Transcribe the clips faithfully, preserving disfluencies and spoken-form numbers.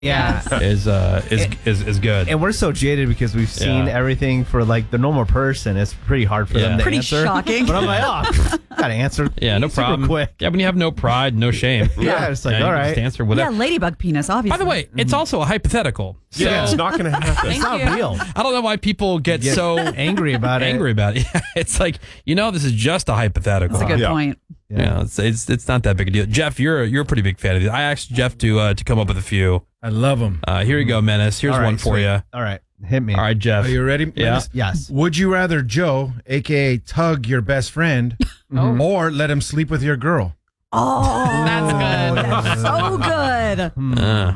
Yeah, is uh is And- is is good. and we're so jaded because we've seen Yeah. everything for like the normal person. It's pretty hard for Yeah. them to Pretty answer. shocking. But I'm like, oh, gotta answer. yeah, no super problem. Quick. Yeah, when you have no pride, no shame. Yeah, it's like, Yeah, you all can right. just answer Yeah, whatever. ladybug penis, obviously. By the way, it's also a hypothetical. So Yeah, it's not going to happen. It's not real. I don't know why people get, Get so angry about it. angry about it. Yeah, it's like, you know, this is just a hypothetical. that's a good Yeah. point. Yeah, it's, it's it's not that big a deal. Jeff, you're you're a pretty big fan of these. I asked Jeff to uh, to come up with a few. I love them. Uh, here you go, Menace. Here's All right, one for sweet. you. All right, hit me. All right, Jeff. Are you ready? Yeah. Menace? Yes. Would you rather Joe, aka Tug, your best friend, or let him sleep with your girl? Oh, That's good. that's so good. Hmm. Uh,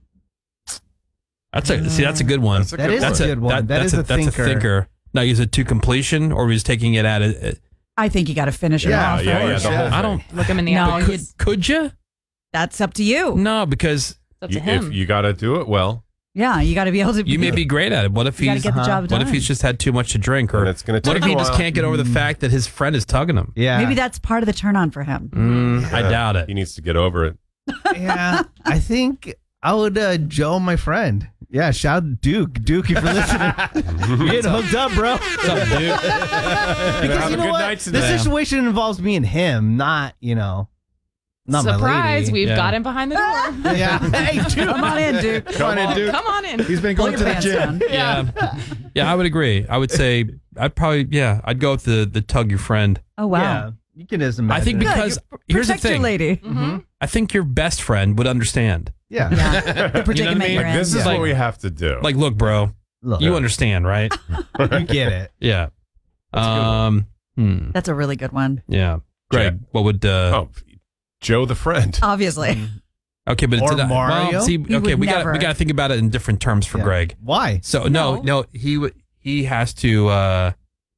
that's a see. That's a good one. That's a That good is one. That's a good one. That that's is a that's thinker. a thinker. Now, is it to completion, or was taking it at it? I think you got to finish it Yeah, off. yeah, yeah, first. the whole I don't. Look him in the No, eye. you- Could, could you? That's up to you. No, because It's up to You, him. if you got to do it well, Yeah, you got to be able to. you may be great at it. What if You got to he's get the job what done. if he's just had too much to drink, or And it's gonna what take if he a just while. can't get over the fact that his friend is tugging him? Yeah. Maybe that's part of the turn on for him. Mm, I doubt it. he needs to get over it. Yeah. I think I would uh, Joe, my friend. Yeah, shout out Duke. Duke, if you're listening. You're getting hooked up, bro. What's up, dude? Because have you a know good what? night The today. situation involves me and him, not, you know, not my Surprise, lady. we've Yeah. got him behind the door. Yeah. Hey, Duke. Come on in, Duke. Come on in, dude. Come on in. He's been Pull going your to the pants gym. down. Yeah, yeah, I would agree. I would say I'd probably yeah, I'd go with the the tug your friend. Oh wow. Yeah. You can just imagine. I think it. Good, because you here's the protect your thing. lady. Mm-hmm. I think your best friend would understand. Yeah. Yeah, the predicament I mean? you're Like, in. this is Yeah. what we have to do. Like, look, bro, Look, you understand, right? you get it. Yeah. Um. Hmm. That's a really good one. Yeah. Greg, what would? Uh, oh, Joe the friend. Obviously. Okay, but Or did I- Mario? Well, see, You okay, would we got never. we got to think about it in different terms for Yeah. Greg. Why? So no, No. no, he would he has to. uh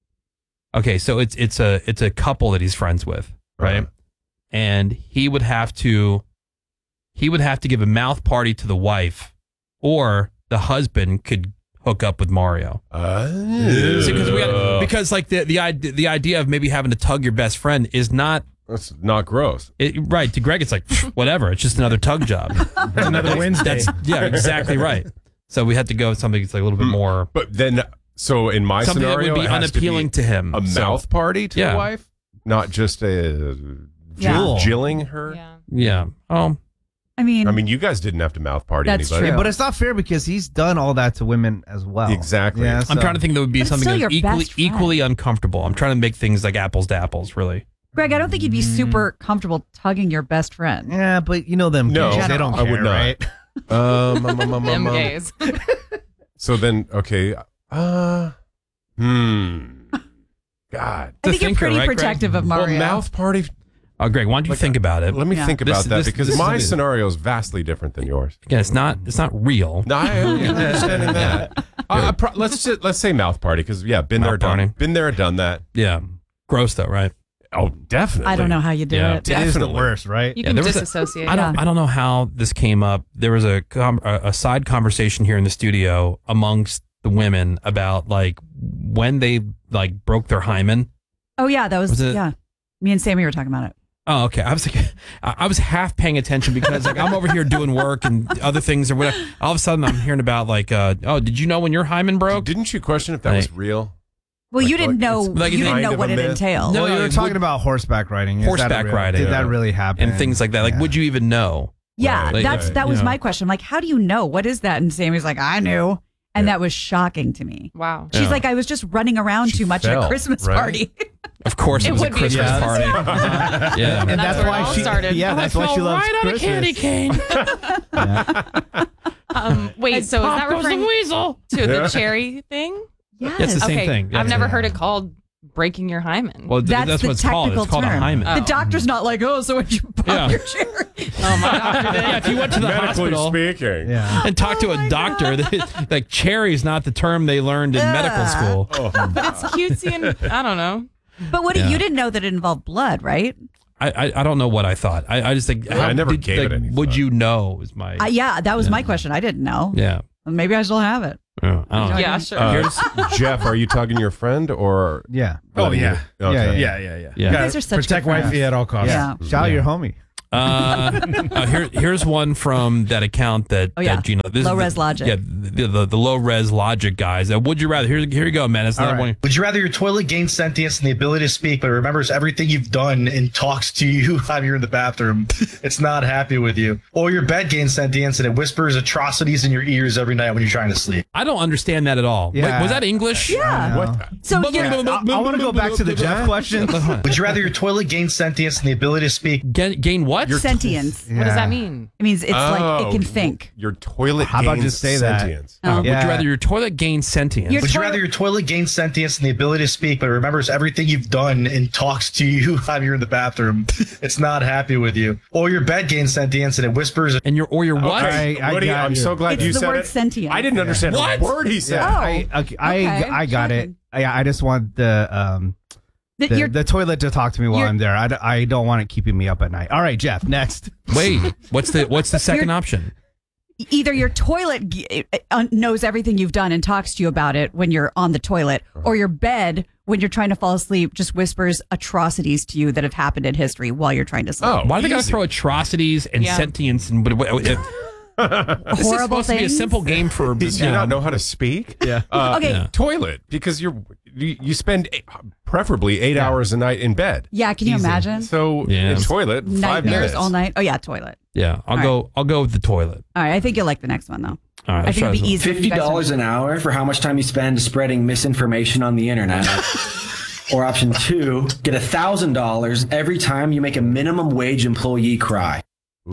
Okay, so it's it's a it's a couple that he's friends with, right? Right. And he would have to he would have to give a mouth party to the wife, or the husband could hook up with Mario. Uh, See, 'cause we got- because like the the idea the idea of maybe having to tug your best friend is not that's not gross. it, right to Greg. It's like whatever. It's just another tug job. Another Wednesday. That's yeah, exactly right. So we had to go with something that's like a little bit more But then, so in my something that scenario, would be it has unappealing to, to, him. be a So, mouth party to Yeah. the wife, not just a Yeah. jill- jilling her. Yeah. Yeah. Oh, I mean, I mean, you guys didn't have to mouth party That's anybody. true. But it's not fair because he's done all that to women as well. Exactly. Yeah, I'm so- trying to think that would be But it's something still that's your equally best friend. equally uncomfortable. I'm trying to make things like apples to apples, really. Greg, I don't think you'd be super comfortable tugging your best friend. Yeah, but you know them No, gays, they don't I care, would not. right? Um, um, um, um, Them um, gays. So then, okay. Uh, hmm. God. I think thinker, you're pretty right, Greg? protective of Mario. Well, mouth party. Oh, Greg, why don't you Like, think about it? Let me Yeah. think about This- that this- because this is my a- scenario is vastly different than yours. Again, it's not it's not real. No, I understand that. I, I pro- let's just, let's say mouth party because yeah, been there, Mouth done, party. been there, done that. Yeah. Gross though, right? Oh, definitely. I don't know how you do Yeah. it. It is the Definitely. worst, right? You Yeah, can there was a- disassociate. I don't Yeah. I don't know how this came up. There was a com- a a side conversation here in the studio amongst the women about like when they like broke their hymen. Oh yeah, that was, Was it- yeah. Me and Sammy were talking about it. Oh, okay. I was like, I I was half paying attention because like I'm over here doing work and other things or whatever. All of a sudden, I'm hearing about like, uh, oh, did you know when your hymen broke? Didn't you question if that was Like- real? Well, Like, you didn't like, know. it's like you kind didn't know of what a it myth. entailed. No, Well, you were it talking would- about horseback riding. Is that Horseback real? riding. Did that Yeah. really happen? And things like that. Like, Yeah. would you even know? Yeah, Like, that's right, that was you know. my question. Like, how do you know? What is that? And Sammy's like, I knew. And Yeah. that was shocking to me. Wow. She's Yeah. like, I was just running around She too much at fell, a Christmas right? party. Of course, it, It was a would be a Christmas Christmas party. party. Yeah. And That's that's, where it why all she. started. Yeah, that's why she loves Christmas. cane. Um, wait, so is that referring weasel. to the cherry thing? Yes. It's the same okay, thing. Yeah. I've never heard it called breaking your hymen. Well, th- That's that's the what it's called. technical It's called a term. hymen. Oh. The doctor's not like, oh, so when you pop Yeah. your cherry. oh my doctor did. Yeah, if you went to the Medically hospital speaking. Yeah. and talked to Oh a my doctor, they- like cherry is not the term they learned in medical Yeah. school. But it's cutesy and I don't know. But what Yeah. you didn't know that it involved blood, right? I, I I don't know what I thought. I, I just think Yeah, I never gave it any Would thought. you know? Is my Uh, yeah, that was Yeah. my question. I didn't know. yeah. Maybe I still have it. Yeah, I don't know. Yeah, sure. Uh, Jeff, are you tugging your friend or? Yeah. Oh, letting yeah. you- Okay. Yeah, Yeah, yeah, yeah. Yeah. Gotta guys are such protect good friends. wifey at all costs. Yeah. Shout out your homie. Uh, uh, here, here's one from that account that, Oh, yeah. that Gina. This Low is Res the, Logic. Yeah, the, the, the low res logic guys. Uh, would you rather? Here, here you go, man. It's another All right. one. Would you rather your toilet gain sentience and the ability to speak, but it remembers everything you've done and talks to you while you're in the bathroom? It's not happy with you. Or your bed gains sentience and it whispers atrocities in your ears every night when you're trying to sleep. I don't understand that at all. Wait, Yeah. was that English? Yeah. What? So you're, I, I want to go back to the Jeff question. Would you rather your toilet gain sentience and the ability to speak? Gain, gain what? sentience. What does that mean? It means it's like Oh, it can think. Your toilet How about gains just say that? sentience. Oh. Would Yeah. you rather your toilet gain sentience? Your Would you toilet- rather your toilet gain sentience and the ability to speak, but it remembers everything you've done and talks to you while you're in the bathroom? It's not happy with you. Or your bed gains sentience and it whispers. and your or your what? Okay. I- I Woody, got I'm you. so glad It's you the said word it. sentient. I didn't understand What? a word he said. Oh. I, okay, I, Okay, I got sure. it. I, I just want the um That the, you're- the toilet to talk to me while you're- I'm there. I, d- I don't want it keeping me up at night. All right, Jeff, next. Wait, what's the what's the second You're- option? either your toilet g- uh, knows everything you've done and talks to you about it when you're on the toilet, or your bed, when you're trying to fall asleep, just whispers atrocities to you that have happened in history while you're trying to sleep. Oh, Why do they gotta easy. throw atrocities and Yeah. sentience and what? what, what this is Horrible supposed to be a things? simple game for Do you you know, not know how to speak? Yeah. Uh, Okay. Yeah. Toilet, because you're you, you spend eight, preferably eight hours a night in bed. Yeah, can you Easy. imagine? So Yeah. in toilet, five Nightmares minutes. all night. Oh yeah, toilet. Yeah, I'll All go. I'll go with the toilet. All right, I think you'll like the next one though. All right, I let's think try it'll be this one. easy. Fifty dollars an hour for how much time you spend spreading misinformation on the internet. Or option two, get a thousand dollars every time you make a minimum wage employee cry.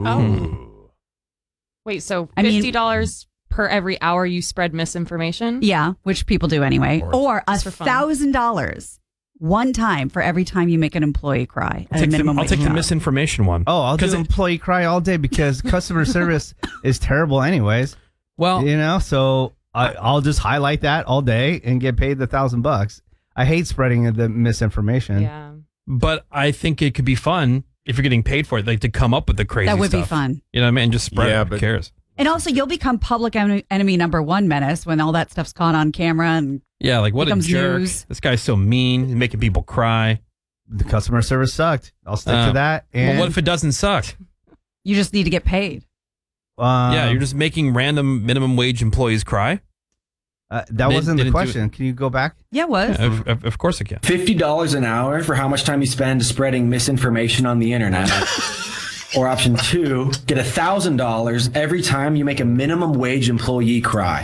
Ooh. Wait, so I mean- fifty dollars per every hour you spread misinformation? Yeah, which people do anyway. Or- Or a Just for fun. thousand dollars one time for every time you make an employee cry I'll at a take, the, minimum I'll wage take the job. misinformation one. Oh, I'll do 'Cause it- employee cry all day because customer service is terrible anyways. well, You know, so I, I'll just highlight that all day and get paid the thousand bucks. I hate spreading the misinformation. Yeah. but I think it could be fun if you're getting paid for it, like to come up with the crazy. That would be stuff. fun. You know what I mean? Just spread Yeah, it. Who but- cares? And also, you'll become public enemy, enemy number one menace when all that stuff's caught on camera. And Yeah, like what a Becomes jerk. news. This guy's so mean. He's making people cry. The customer service sucked. I'll stick Uh, to that. Well, And what if it doesn't suck? you just need to get paid. um, yeah, you're just making random minimum wage employees cry. uh, that They wasn't the didn't do it. question. Can you go back? Yeah, it was. Yeah, of, of, of course it can. Fifty dollars an hour for how much time you spend spreading misinformation on the internet. Or option two, get a thousand dollars every time you make a minimum wage employee cry.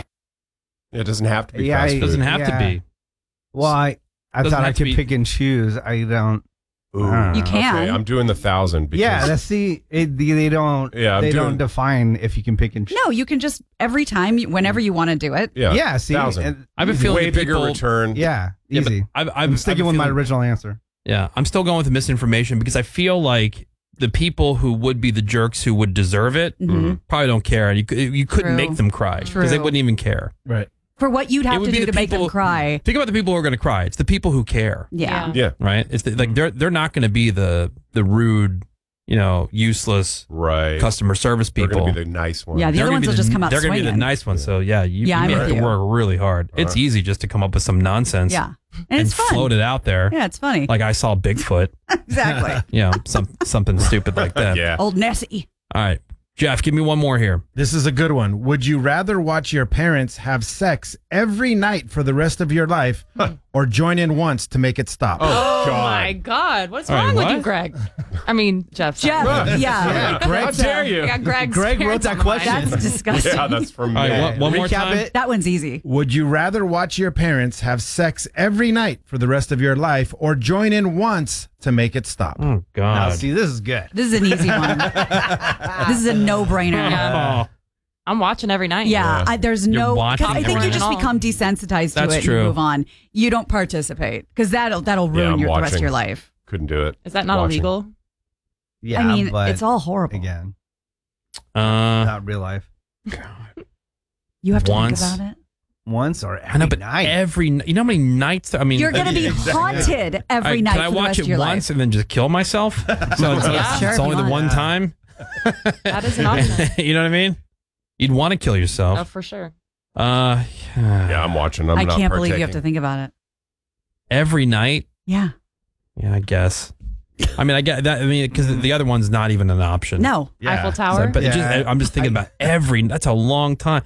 It doesn't have to be Yeah, fast I- It food. doesn't have Yeah. to be. Well, I, I Doesn't thought I have to could be- pick and choose. I don't. Ooh. I don't You know. can. Okay, I'm doing the thousand. Because, Yeah, let's see. It, they they don't. Yeah, I'm they doing- don't define if you can pick and choose. No, you can just every time, you- whenever you want to do it. yeah, Yeah, see, thousand. and- I have a feeling way that bigger people- return. Yeah, Yeah, but easy. I've, I've, I'm sticking I've a with my feeling- original answer. Yeah, I'm still going with the misinformation because I feel like the people who would be the jerks who would deserve it Mhm. probably don't care, and you cou- you couldn't True. make them cry because they True. wouldn't even care. Right. For what you'd It have would to be do the to make them people- cry. Think about the people who are going to cry. It's the people who care, Yeah. Yeah, right? It's the, like they're they're not going to be the the rude, you know, useless right. customer service They're people. going to be the nice ones. Yeah, the They're other gonna ones be will the- just come out They're gonna be the swinging. nice ones. So yeah, you, Yeah, you I'm may with have to you. work really hard. It's right. easy just to come up with some nonsense. Yeah. And, it's fun. float it out there. Yeah, it's funny. Like I saw Bigfoot. exactly. You know, some something stupid like that. Yeah. Old Nessie. All right, Jeff, give me one more here. This is a good one. Would you rather watch your parents have sex every night for the rest of your life or join in once to make it stop? Oh, Oh God. my God. What's All right, wrong with what? you, Greg? I mean, Jeff. sorry. Jeff. Yeah. How That's, uh, dare you? I got Greg's Greg wrote parents that on the line. question. That's disgusting. Yeah, that's from All right, me. one, one more Recap time. it. That one's easy. Would you rather watch your parents have sex every night for the rest of your life or join in once to make it stop? Oh Now, God. see, this is good. This is an easy one. This is a no-brainer. Yeah. Oh, I'm watching every night. Yeah, I, there's You're no. watching 'cause I think it. you just At all. become desensitized to That's it true. and move on. You don't participate because that'll that'll Yeah, ruin I'm your the rest of watching. your life. Couldn't do it. Is that not Watching. illegal? Yeah, I mean, but it's all horrible. again, uh, not real life. You have to Once. think about it. Once or every I know, but night. every you know how many nights? I mean, You're going to be exactly. haunted every All right, night Can I for the watch rest it of your once life. and then just kill myself? So it's, Yeah. it's Sure, if only you the want. one time. That is an option. You know what I mean? You'd want to kill Oh, yourself. for sure. Uh, Yeah, I'm watching. I'm I not can't believe you have to partaking. think about it. every night. Yeah. Yeah, I guess. I mean, I get that. I mean, because the other one's not even an option. No. Yeah. Eiffel Tower. But it Yeah. just, I'm just thinking about every. That's a long time.